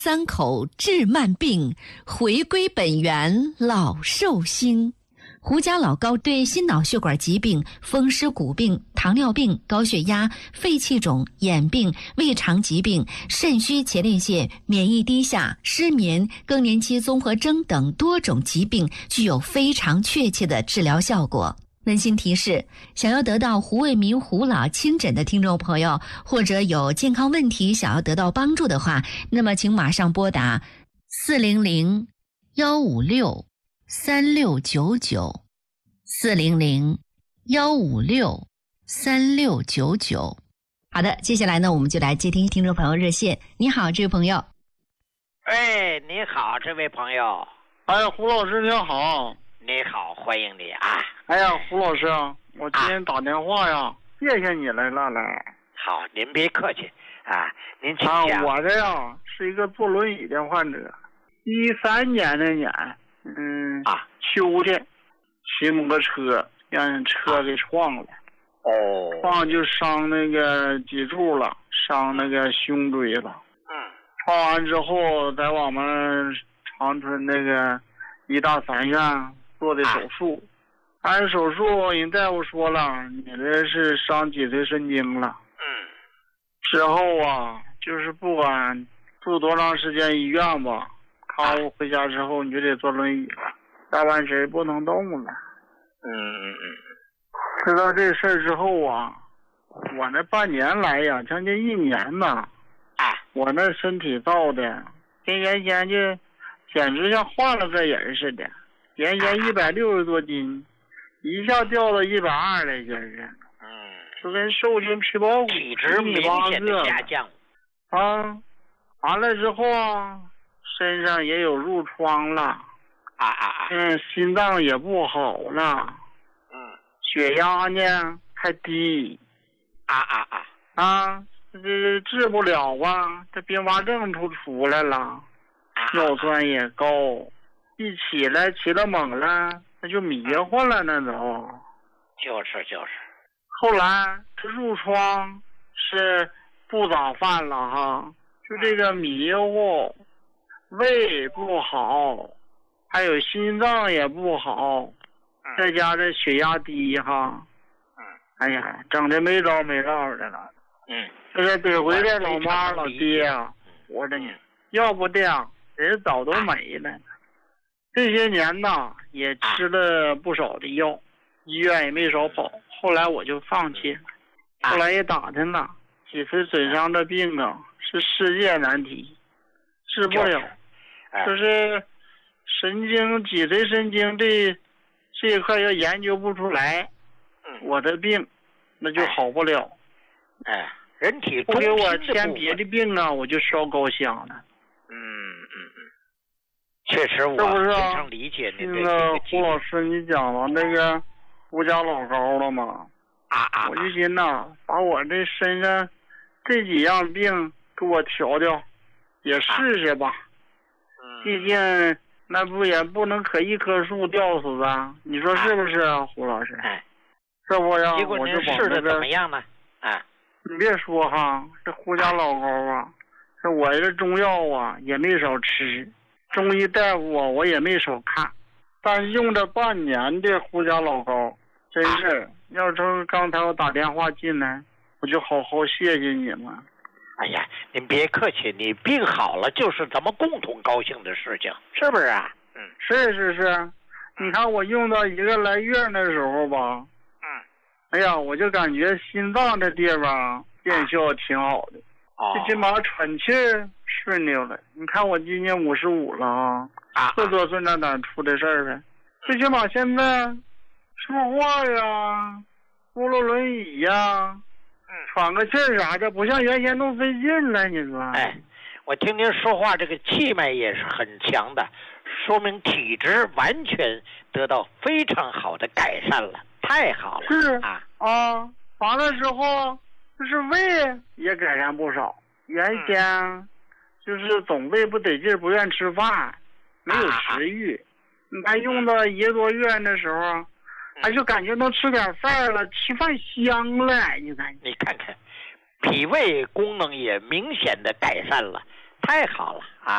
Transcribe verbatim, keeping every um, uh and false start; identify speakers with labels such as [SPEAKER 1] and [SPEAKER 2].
[SPEAKER 1] 三口治慢病，回归本源老寿星。胡家老高对心脑血管疾病、风湿骨病、糖尿病、高血压、肺气肿、眼病、胃肠疾病、肾虚前列腺、免疫低下、失眠、更年期综合征等多种疾病具有非常确切的治疗效果。温馨提示：想要得到胡卫民胡老亲诊的听众朋友，或者有健康问题想要得到帮助的话，那么请马上拨打四零零幺五六三六九九四零零幺五六三六九九。好的，接下来呢，我们就来接听听众朋友热线。你好，这位朋友。
[SPEAKER 2] 哎，你好，这位朋友。
[SPEAKER 3] 哎呀，胡老师您好。
[SPEAKER 2] 你好，欢迎你啊！
[SPEAKER 3] 哎呀，胡老师，我今天打电话呀，啊、谢谢你来了来。
[SPEAKER 2] 好，您别客气啊，您请讲。
[SPEAKER 3] 啊，我这呀是一个坐轮椅的患者，一三年那年，嗯
[SPEAKER 2] 啊，
[SPEAKER 3] 秋天骑摩托车让车给撞了，
[SPEAKER 2] 哦，
[SPEAKER 3] 撞就伤那个脊柱了，伤那个胸椎了。
[SPEAKER 2] 嗯，
[SPEAKER 3] 撞完之后，在我们长春那个医大三院做的手术，按手术人大夫说了，你这是伤脊髓神经了。
[SPEAKER 2] 嗯，
[SPEAKER 3] 之后啊，就是不管住多长时间医院吧，康复回家之后你就得坐轮椅了，大半身不能动了。
[SPEAKER 2] 嗯嗯嗯。
[SPEAKER 3] 知道这事儿之后啊，我那半年来呀，将近一年呐，
[SPEAKER 2] 啊，
[SPEAKER 3] 我那身体造的跟原先就简直像换了个人似的。原先一百六十多斤，一下掉到一百二来，就是，
[SPEAKER 2] 嗯，
[SPEAKER 3] 就跟瘦身皮包骨，
[SPEAKER 2] 体质明显的下降。
[SPEAKER 3] 啊，完了之后啊，身上也有褥疮了，
[SPEAKER 2] 啊啊啊，
[SPEAKER 3] 嗯，心脏也不好了，
[SPEAKER 2] 嗯，
[SPEAKER 3] 血压呢还低，
[SPEAKER 2] 啊啊啊，
[SPEAKER 3] 啊，这治不了啊，这并发症都出来了，尿酸也高。一起来起了猛了，那就迷糊了，那都。
[SPEAKER 2] 就是就是。
[SPEAKER 3] 后来这褥疮是不早犯了哈，就这个迷糊，胃不好，还有心脏也不好，再加这血压低哈。
[SPEAKER 2] 嗯。
[SPEAKER 3] 哎呀，整的没招没落的了。
[SPEAKER 2] 嗯。
[SPEAKER 3] 这个得回这老妈老爹啊，活着呢，要不的呀，人早都没了。这些年呐，也吃了不少的药，医院也没少跑。后来我就放弃了。后来也打听了，脊髓损伤的病啊，是世界难题，治不了。就是神经、脊髓神经这这一块要研究不出来，我的病那就好不了。
[SPEAKER 2] 哎，人体
[SPEAKER 3] 不给我添别的病啊，我就烧高香了。
[SPEAKER 2] 嗯嗯嗯。确实，我非常理解您
[SPEAKER 3] 这个胡老师，你讲了那个胡家老高了吗？
[SPEAKER 2] 啊啊！
[SPEAKER 3] 我就寻呐，把我这身上这几样病给我调调，也试试吧。
[SPEAKER 2] 嗯。
[SPEAKER 3] 毕竟那不也不能可一棵树吊死啊？你说是不是啊，胡老师？
[SPEAKER 2] 哎。
[SPEAKER 3] 这不呀？
[SPEAKER 2] 结果您试的怎么样呢？啊。
[SPEAKER 3] 你别说哈，这胡家老高啊，这我这中药啊也没少吃。中医大夫啊，我也没少看，但用了半年的胡家老高，真是，要说刚才我打电话进来，我就好好谢谢你们。
[SPEAKER 2] 哎呀，您别客气，你病好了就是咱们共同高兴的事情，是不是啊？嗯，
[SPEAKER 3] 是是是，你看我用到一个来月的时候吧，
[SPEAKER 2] 嗯，
[SPEAKER 3] 哎呀，我就感觉心脏这地方见效挺好的。最起码喘气儿顺溜了。你看我今年五十五了啊，四多岁那哪出的事儿呗？最起码现在说话呀，坐了轮椅呀，喘个气儿啥的，不像原先那么费劲了。你说？
[SPEAKER 2] 哎，我听您说话，这个气脉也是很强的，说明体质完全得到非常好的改善了，太好了。
[SPEAKER 3] 是
[SPEAKER 2] 啊
[SPEAKER 3] 啊，完了之后。就是胃也改善不少，原先就是总胃不得劲，不愿吃饭，没有食欲。你看用到一个多月的时候，他就感觉能吃点饭了，吃饭香了。你看，
[SPEAKER 2] 你看看，脾胃功能也明显的改善了，太好了啊！